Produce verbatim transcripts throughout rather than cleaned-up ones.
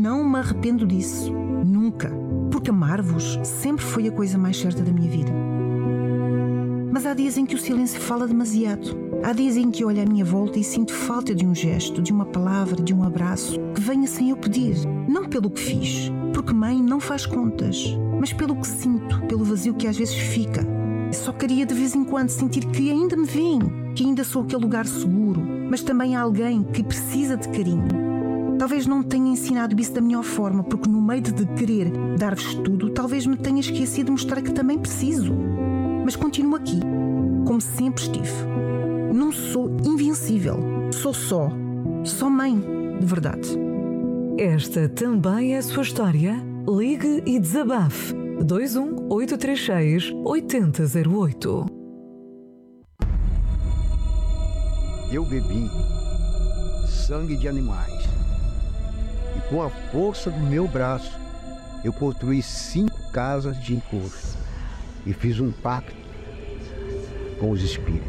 não me arrependo disso. Nunca. Porque amar-vos sempre foi a coisa mais certa da minha vida. Mas há dias em que o silêncio fala demasiado. Há dias em que olho à minha volta e sinto falta de um gesto, de uma palavra, de um abraço, que venha sem eu pedir. Não pelo que fiz, porque mãe não faz contas, mas pelo que sinto, pelo vazio que às vezes fica. Só queria de vez em quando sentir que ainda me veem, que ainda sou aquele lugar seguro, mas também há alguém que precisa de carinho. Talvez não tenha ensinado isso da melhor forma, porque no meio de querer dar-vos tudo, talvez me tenha esquecido de mostrar que também preciso. Mas continuo aqui, como sempre estive. Não sou invencível, sou só, só mãe, de verdade. Esta também é a sua história? Ligue e desabafe. dois um oito três seis oito zero zero oito. Eu bebi sangue de animais e com a força do meu braço eu construí cinco casas de encosto e fiz um pacto com os espíritos.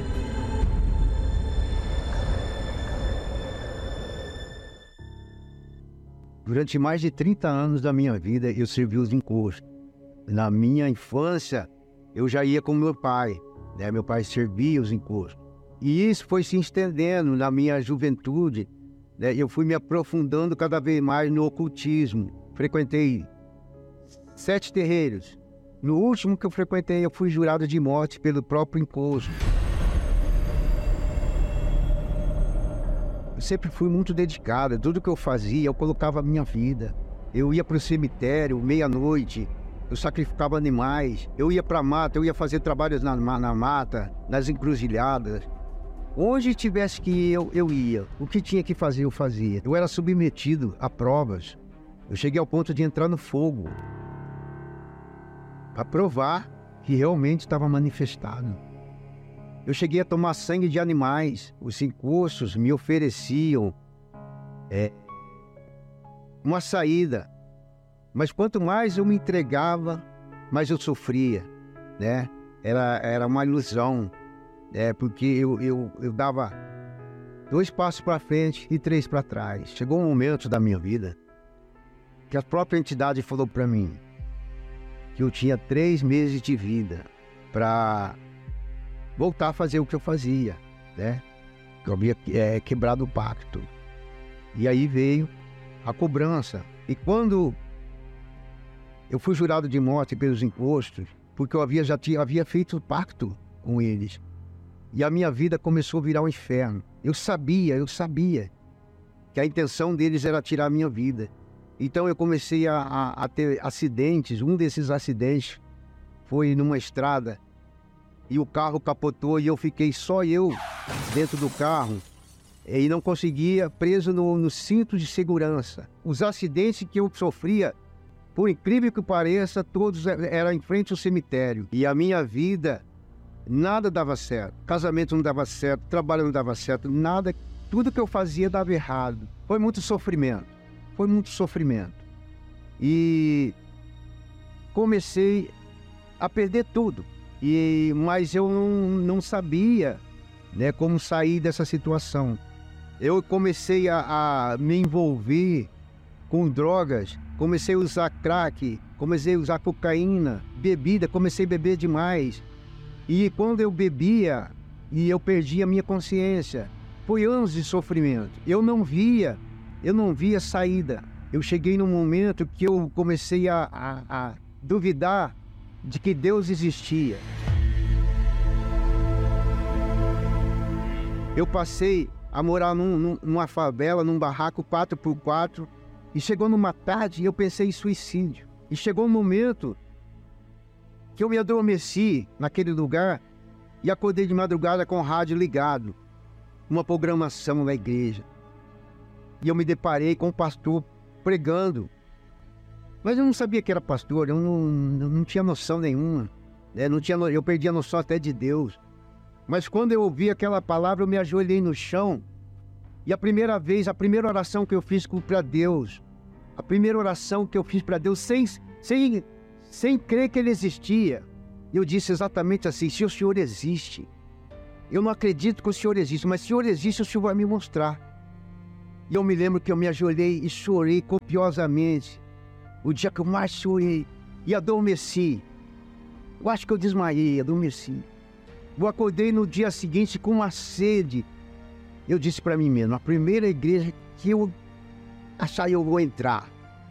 Durante mais de trinta anos da minha vida eu servi os encostos. Na minha infância eu já ia com meu pai, né? Meu pai servia os encostos. E isso foi se estendendo na minha juventude, né? Eu fui me aprofundando cada vez mais no ocultismo. Frequentei sete terreiros. No último que eu frequentei, eu fui jurado de morte pelo próprio encosto. Eu sempre fui muito dedicado. Tudo que eu fazia, eu colocava a minha vida. Eu ia para o cemitério, meia-noite. Eu sacrificava animais. Eu ia para a mata, eu ia fazer trabalhos na, na mata, nas encruzilhadas. Onde tivesse que ir, eu, eu ia. O que tinha que fazer, eu fazia. Eu era submetido a provas. Eu cheguei ao ponto de entrar no fogo para provar que realmente estava manifestado. Eu cheguei a tomar sangue de animais. Os encostos me ofereciam é, uma saída. Mas quanto mais eu me entregava, mais eu sofria, né? Era, era uma ilusão. É, porque eu, eu, eu dava dois passos para frente e três para trás. Chegou um momento da minha vida que a própria entidade falou para mim que eu tinha três meses de vida para voltar a fazer o que eu fazia, né? Eu havia é, quebrado o pacto. E aí veio a cobrança. E quando eu fui jurado de morte pelos encostos, porque eu havia, já tinha, havia feito o pacto com eles, e a minha vida começou a virar um inferno. Eu sabia, eu sabia que a intenção deles era tirar a minha vida. Então eu comecei a, a, a ter acidentes. Um desses acidentes foi numa estrada e o carro capotou e eu fiquei só eu dentro do carro e não conseguia, preso no, no cinto de segurança. Os acidentes que eu sofria, por incrível que pareça, todos eram em frente ao cemitério. E a minha vida, nada dava certo. Casamento não dava certo, trabalho não dava certo, nada. Tudo que eu fazia dava errado. Foi muito sofrimento. Foi muito sofrimento. E comecei a perder tudo. E, mas eu não, não sabia, né, como sair dessa situação. Eu comecei a, a me envolver com drogas. Comecei a usar crack, comecei a usar cocaína, bebida, comecei a beber demais. E quando eu bebia, e eu perdi a minha consciência, foi anos de sofrimento. Eu não via, eu não via saída. Eu cheguei num momento que eu comecei a, a, a duvidar de que Deus existia. Eu passei a morar num, num, numa favela, num barraco quatro por quatro, e chegou numa tarde e eu pensei em suicídio. E chegou um momento que eu me adormeci naquele lugar e acordei de madrugada com o rádio ligado, uma programação na igreja. E eu me deparei com o pastor pregando. Mas eu não sabia que era pastor, eu não, não tinha noção nenhuma. Né? Não tinha, eu perdi a noção até de Deus. Mas quando eu ouvi aquela palavra, eu me ajoelhei no chão. E a primeira vez, a primeira oração que eu fiz para Deus, a primeira oração que eu fiz para Deus, sem, sem, sem crer que Ele existia, eu disse exatamente assim: se o Senhor existe, eu não acredito que o Senhor existe, mas se o Senhor existe, o Senhor vai me mostrar. E eu me lembro que eu me ajoelhei e chorei copiosamente. O dia que eu mais chorei. E adormeci. Eu acho que eu desmaiei, adormeci. Eu acordei no dia seguinte com uma sede. Eu disse para mim mesmo, a primeira igreja que eu achar eu vou entrar.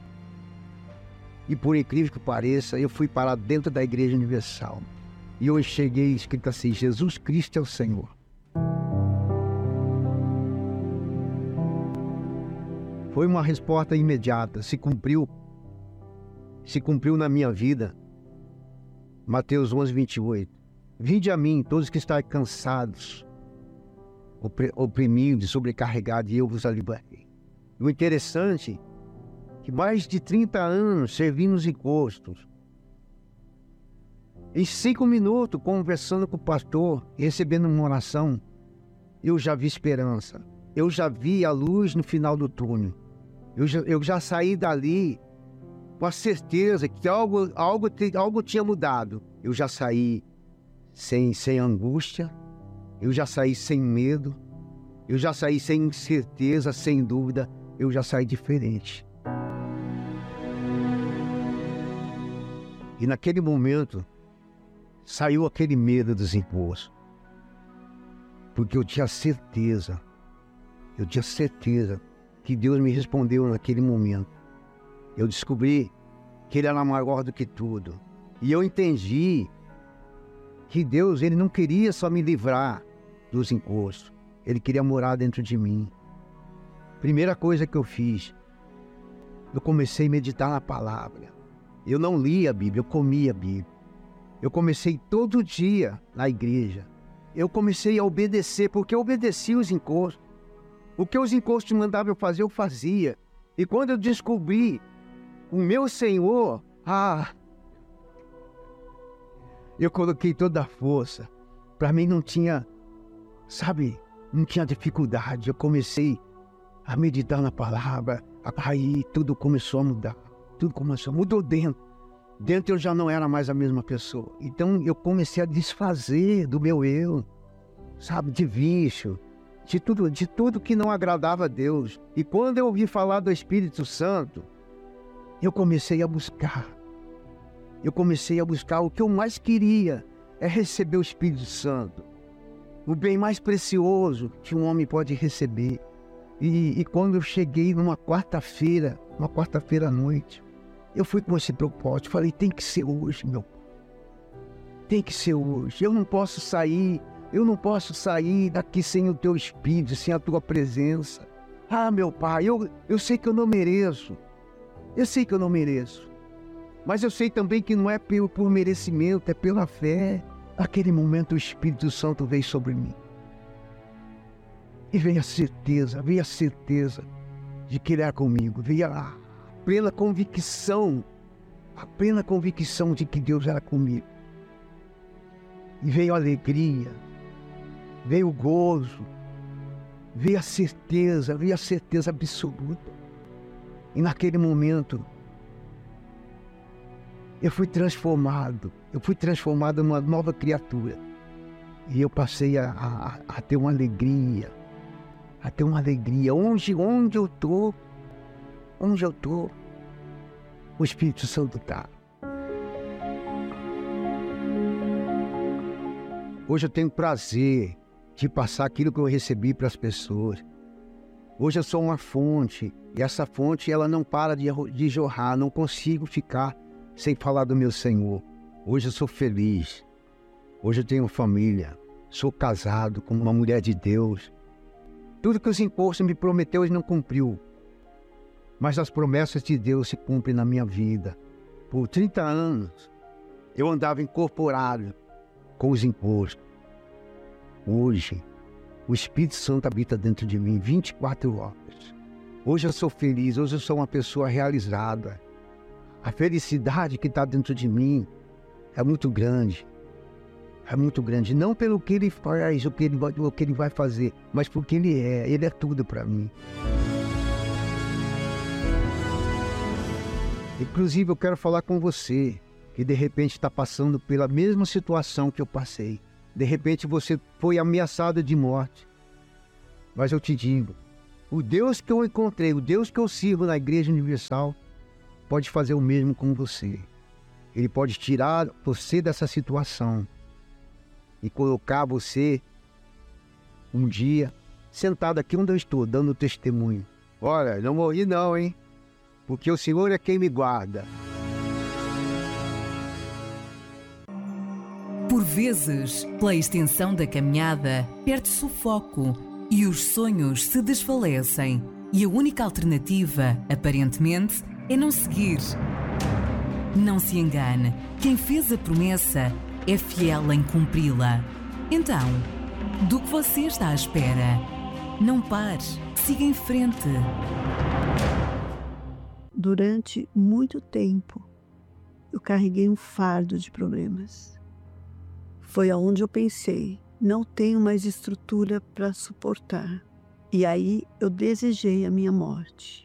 E por incrível que pareça, eu fui parar dentro da Igreja Universal. E eu enxerguei escrito assim, Jesus Cristo é o Senhor. Foi uma resposta imediata, se cumpriu. Se cumpriu na minha vida. Mateus onze, vinte e oito. Vinde a mim, todos que estáis cansados, oprimidos, sobrecarregados, e eu vos aliviarei. E o interessante é que mais de trinta anos servi nos encostos. Em cinco minutos, conversando com o pastor, recebendo uma oração, eu já vi esperança. Eu já vi a luz no final do túnel. Eu já, eu já saí dali com a certeza que algo, algo, algo tinha mudado. Eu já saí sem, sem angústia, eu já saí sem medo, eu já saí sem incerteza, sem dúvida, eu já saí diferente. E naquele momento, saiu aquele medo dos encostos. Porque eu tinha certeza, eu tinha certeza que Deus me respondeu naquele momento. Eu descobri que Ele era maior do que tudo. E eu entendi que Deus, Ele não queria só me livrar dos encostos. Ele queria morar dentro de mim. Primeira coisa que eu fiz, eu comecei a meditar na palavra. Eu não lia a Bíblia, eu comia a Bíblia. Eu comecei todo dia na igreja. Eu comecei a obedecer, porque eu obedecia os encostos. O que os encostos mandavam eu fazer, eu fazia. E quando eu descobri o meu Senhor, ah, eu coloquei toda a força. Para mim não tinha, sabe, não tinha dificuldade. Eu comecei a meditar na palavra. Aí tudo começou a mudar. Tudo começou, mudou dentro. Dentro eu já não era mais a mesma pessoa. Então eu comecei a desfazer do meu eu, sabe, de vício, de tudo, de tudo que não agradava a Deus. E quando eu ouvi falar do Espírito Santo, eu comecei a buscar. Eu comecei a buscar o que eu mais queria, é receber o Espírito Santo. O bem mais precioso que um homem pode receber. E, e quando eu cheguei numa quarta-feira, uma quarta-feira à noite, eu fui com esse propósito, falei, tem que ser hoje, meu pai. Tem que ser hoje. Eu não posso sair, eu não posso sair daqui sem o teu Espírito, sem a tua presença. Ah, meu pai, eu, eu sei que eu não mereço. Eu sei que eu não mereço. Mas eu sei também que não é por, por merecimento, é pela fé. Naquele momento o Espírito Santo veio sobre mim. E veio a certeza, veio a certeza de que Ele era comigo. Veio a plena convicção, a plena convicção de que Deus era comigo. E veio a alegria, veio o gozo, veio a certeza, veio a certeza absoluta. E naquele momento, eu fui transformado, eu fui transformado numa nova criatura. E eu passei a, a, a ter uma alegria, a ter uma alegria. Onde, onde eu estou, onde eu estou, o Espírito Santo está. Hoje eu tenho prazer de passar aquilo que eu recebi para as pessoas. Hoje eu sou uma fonte, e essa fonte ela não para de, de jorrar, não consigo ficar sem falar do meu Senhor. Hoje eu sou feliz, hoje eu tenho família, sou casado com uma mulher de Deus. Tudo que os encostos me prometeu, Ele não cumpriu. Mas as promessas de Deus se cumprem na minha vida. Por trinta anos, eu andava incorporado com os encostos. Hoje, o Espírito Santo habita dentro de mim vinte e quatro horas. Hoje eu sou feliz, hoje eu sou uma pessoa realizada. A felicidade que está dentro de mim é muito grande. É muito grande. Não pelo que Ele faz, o que Ele vai, o que ele vai fazer, mas porque Ele é. Ele é tudo para mim. Inclusive, eu quero falar com você que de repente está passando pela mesma situação que eu passei. De repente você foi ameaçado de morte. Mas eu te digo, O Deus que eu encontrei, o Deus que eu sirvo na Igreja Universal, pode fazer o mesmo com você. Ele pode tirar você dessa situação e colocar você um dia sentado aqui onde eu estou, dando testemunho. Olha, não morri não, hein? Porque o Senhor é quem me guarda. Por vezes, pela extensão da caminhada, perde-se o foco e os sonhos se desfalecem. E a única alternativa, aparentemente, é não seguir. Não se engane, quem fez a promessa é fiel em cumpri-la. Então, do que você está à espera? Não pare, siga em frente. Durante muito tempo, eu carreguei um fardo de problemas. Foi aonde eu pensei, não tenho mais estrutura para suportar. E aí eu desejei a minha morte.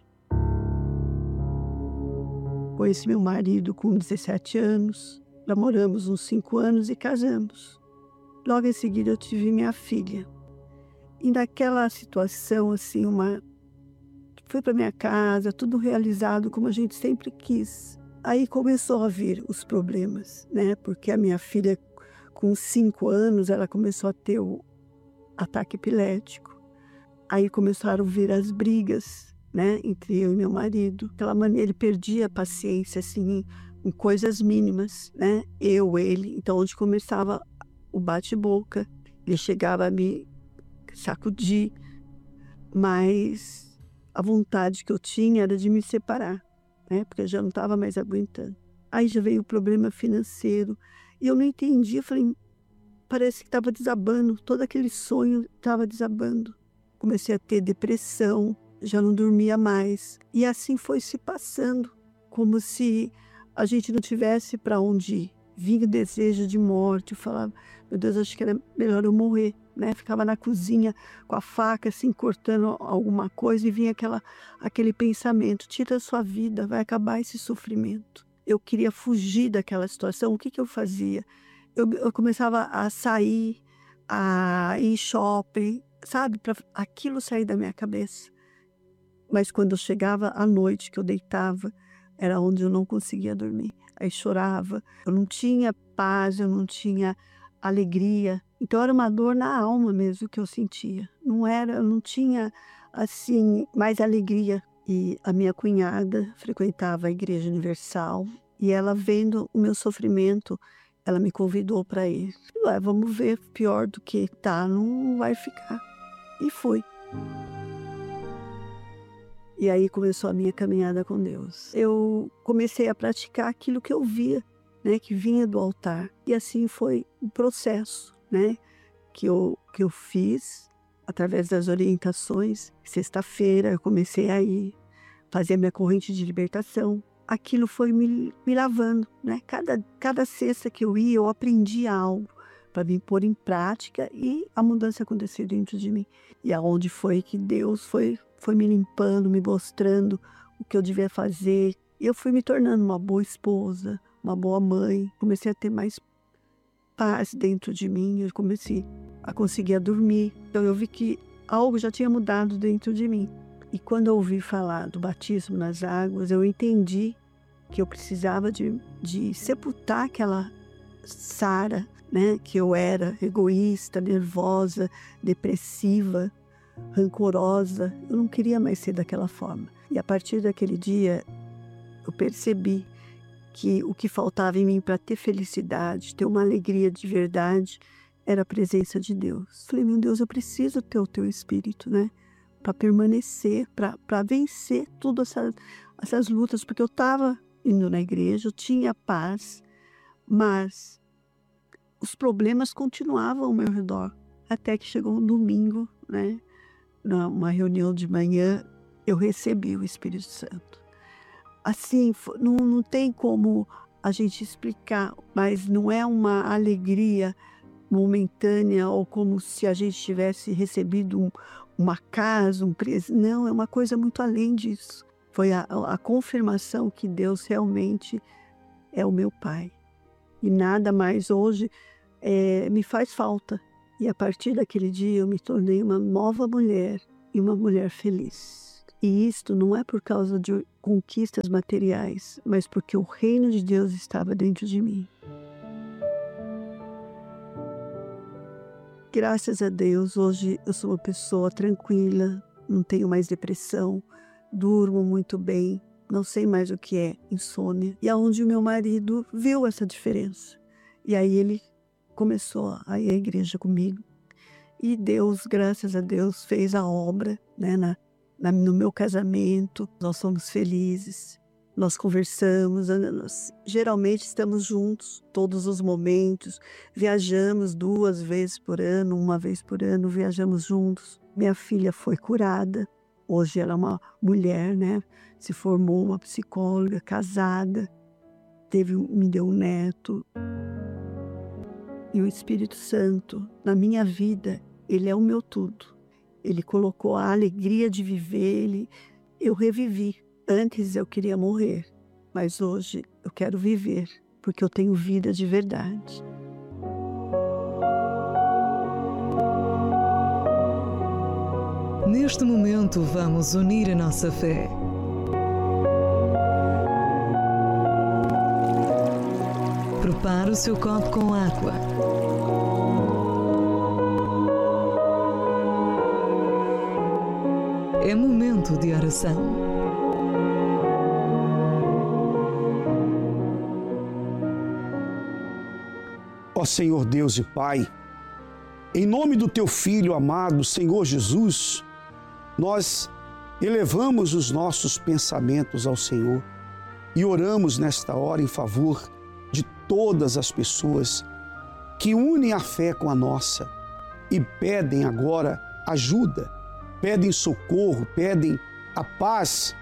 Conheci meu marido com dezessete anos, namoramos uns cinco anos e casamos. Logo em seguida eu tive minha filha. E naquela situação, assim, uma... fui para minha casa, tudo realizado como a gente sempre quis. Aí começou a vir os problemas, né? Porque a minha filha, com cinco anos, ela começou a ter o ataque epilético. Aí começaram a vir as brigas, né, entre eu e meu marido. Aquela maneira, ele perdia a paciência, assim, em coisas mínimas, né? Eu, ele. Então, onde começava o bate-boca, ele chegava a me sacudir, mas a vontade que eu tinha era de me separar, né? Porque eu já não estava mais aguentando. Aí já veio o problema financeiro, e eu não entendi. Eu falei, parece que estava desabando, todo aquele sonho estava desabando. Comecei a ter depressão, já não dormia mais. E assim foi se passando, como se a gente não tivesse para onde ir. Vinha o desejo de morte, eu falava, meu Deus, acho que era melhor eu morrer, né? Ficava na cozinha com a faca, assim, cortando alguma coisa, e vinha aquela, aquele pensamento, tira a sua vida, vai acabar esse sofrimento. Eu queria fugir daquela situação. O que que eu fazia? Eu, eu começava a sair, a ir shopping, sabe? Para aquilo sair da minha cabeça. Mas quando eu chegava à noite, que eu deitava, era onde eu não conseguia dormir. Aí chorava, eu não tinha paz, eu não tinha alegria. Então era uma dor na alma mesmo que eu sentia. Não era, eu não tinha, assim, mais alegria. E a minha cunhada frequentava a Igreja Universal, e ela, vendo o meu sofrimento, ela me convidou para ir. Ué, vamos ver, pior do que tá, não vai ficar. E fui. E aí começou a minha caminhada com Deus. Eu comecei a praticar aquilo que eu via, né, que vinha do altar. E assim foi o processo, né, que eu, que eu fiz através das orientações. Sexta-feira eu comecei a ir fazer minha corrente de libertação. Aquilo foi me, me lavando, né? Cada, cada sexta que eu ia, eu aprendia algo para me pôr em prática, e a mudança aconteceu dentro de mim. E aonde foi que Deus foi, foi me limpando, me mostrando o que eu devia fazer. E eu fui me tornando uma boa esposa, uma boa mãe. Comecei a ter mais paz dentro de mim, eu comecei a conseguir dormir. Então eu vi que algo já tinha mudado dentro de mim. E quando eu ouvi falar do batismo nas águas, eu entendi que eu precisava de, de sepultar aquela Sara, né? Que eu era egoísta, nervosa, depressiva, rancorosa. Eu não queria mais ser daquela forma. E a partir daquele dia, eu percebi que o que faltava em mim para ter felicidade, ter uma alegria de verdade, era a presença de Deus. Falei, meu Deus, eu preciso ter o teu Espírito, né? Para permanecer, para vencer todas essas, essas lutas, porque eu estava indo na igreja, eu tinha paz, mas os problemas continuavam ao meu redor, até que chegou um domingo, né, numa reunião de manhã, eu recebi o Espírito Santo. Assim, não, não tem como a gente explicar, mas não é uma alegria momentânea ou como se a gente tivesse recebido um uma casa, um presente. Não, é uma coisa muito além disso. Foi a, a confirmação que Deus realmente é o meu Pai. E nada mais hoje é, me faz falta. E a partir daquele dia eu me tornei uma nova mulher e uma mulher feliz. E isto não é por causa de conquistas materiais, mas porque o reino de Deus estava dentro de mim. Graças a Deus, hoje eu sou uma pessoa tranquila, não tenho mais depressão, durmo muito bem, não sei mais o que é insônia. E aonde o meu marido viu essa diferença. E aí ele começou a ir à igreja comigo. E Deus, graças a Deus, fez a obra, né, na, na, no meu casamento. Nós somos felizes, nós conversamos, nós geralmente estamos juntos todos os momentos. Viajamos duas vezes por ano, uma vez por ano, viajamos juntos. Minha filha foi curada. Hoje ela é uma mulher, né? Se formou uma psicóloga, casada, teve, me deu um neto. E o Espírito Santo, na minha vida, ele é o meu tudo. Ele colocou a alegria de viver, ele, eu revivi. Antes eu queria morrer, mas hoje eu quero viver, porque eu tenho vida de verdade. Neste momento, vamos unir a nossa fé. Prepare o seu copo com água. É momento de oração. Ó Senhor Deus e Pai, em nome do Teu Filho amado, Senhor Jesus, nós elevamos os nossos pensamentos ao Senhor e oramos nesta hora em favor de todas as pessoas que unem a fé com a nossa e pedem agora ajuda, pedem socorro, pedem a paz.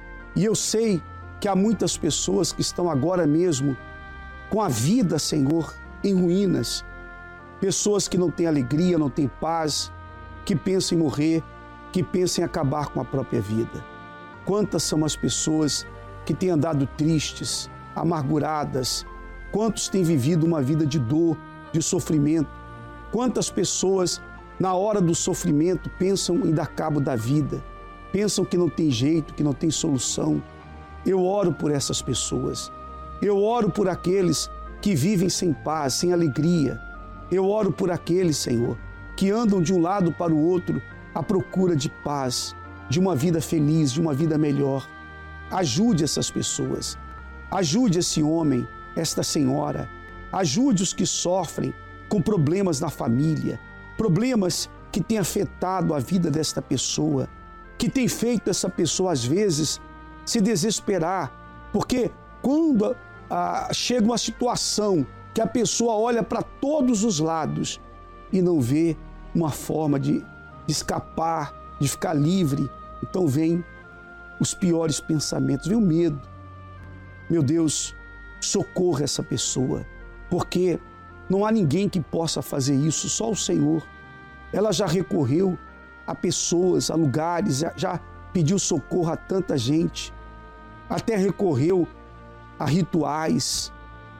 E eu sei que há muitas pessoas que estão agora mesmo com a vida, Senhor, em ruínas, pessoas que não têm alegria, não têm paz, que pensam em morrer, que pensam em acabar com a própria vida. Quantas são as pessoas que têm andado tristes, amarguradas, quantos têm vivido uma vida de dor, de sofrimento, quantas pessoas na hora do sofrimento pensam em dar cabo da vida, pensam que não tem jeito, que não tem solução. Eu oro por essas pessoas, eu oro por aqueles que vivem sem paz, sem alegria. Eu oro por aqueles, Senhor, que andam de um lado para o outro à procura de paz, de uma vida feliz, de uma vida melhor. Ajude essas pessoas, ajude esse homem, esta senhora, ajude os que sofrem com problemas na família, problemas que têm afetado a vida desta pessoa, que tem feito essa pessoa, às vezes, se desesperar, porque quando Ah, chega uma situação que a pessoa olha para todos os lados e não vê uma forma de, de escapar, de ficar livre. Então vem os piores pensamentos, vem o medo. Meu Deus, socorra essa pessoa, porque não há ninguém que possa fazer isso, só o Senhor. Ela já recorreu a pessoas, a lugares, já, já pediu socorro a tanta gente, até recorreu a rituais,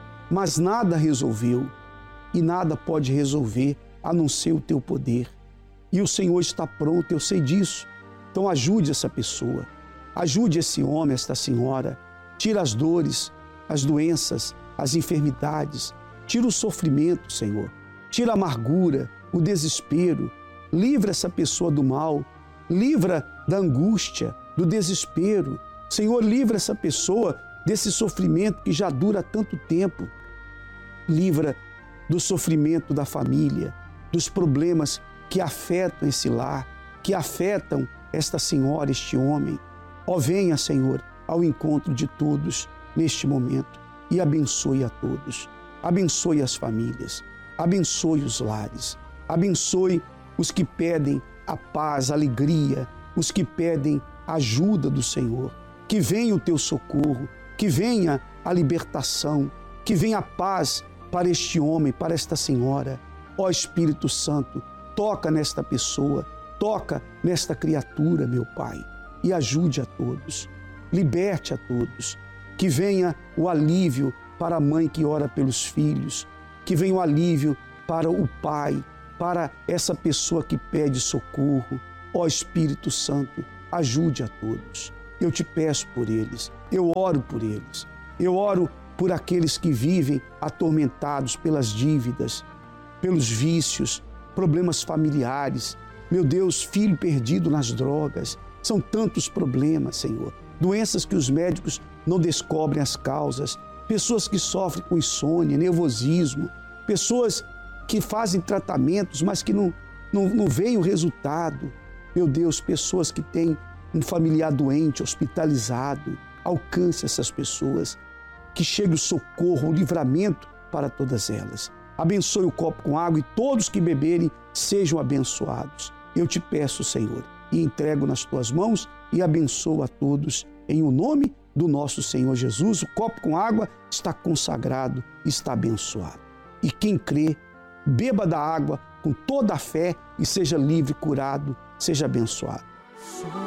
mas nada resolveu e nada pode resolver a não ser o Teu poder. E o Senhor está pronto, eu sei disso. Então ajude essa pessoa, ajude esse homem, esta senhora, tira as dores, as doenças, as enfermidades, tira o sofrimento, Senhor, tira a amargura, o desespero, livra essa pessoa do mal, livra da angústia, do desespero. Senhor, livra essa pessoa desse sofrimento que já dura tanto tempo. Livra do sofrimento da família, dos problemas que afetam esse lar, que afetam esta senhora, este homem. Ó, venha, Senhor, ao encontro de todos neste momento e abençoe a todos. Abençoe as famílias, abençoe os lares, abençoe os que pedem a paz, a alegria, os que pedem a ajuda do Senhor. Que venha o Teu socorro, que venha a libertação, que venha a paz para este homem, para esta senhora. Ó Espírito Santo, toca nesta pessoa, toca nesta criatura, meu Pai, e ajude a todos, liberte a todos. Que venha o alívio para a mãe que ora pelos filhos, que venha o alívio para o pai, para essa pessoa que pede socorro, Ó Espírito Santo, ajude a todos. Eu te peço por eles, eu oro por eles. Eu oro por aqueles que vivem atormentados pelas dívidas, pelos vícios, problemas familiares. Meu Deus, filho perdido nas drogas. São tantos problemas, Senhor. Doenças que os médicos não descobrem as causas. Pessoas que sofrem com insônia, nervosismo. Pessoas que fazem tratamentos, mas que não, não, não veem o resultado. Meu Deus, pessoas que têm um familiar doente, hospitalizado. Alcance essas pessoas. Que chegue o socorro, o livramento para todas elas. Abençoe o copo com água e todos que beberem sejam abençoados. Eu te peço, Senhor, e entrego nas tuas mãos e abençoo a todos em o nome do nosso Senhor Jesus. O copo com água está consagrado, está abençoado. E quem crê, beba da água com toda a fé e seja livre, curado, seja abençoado.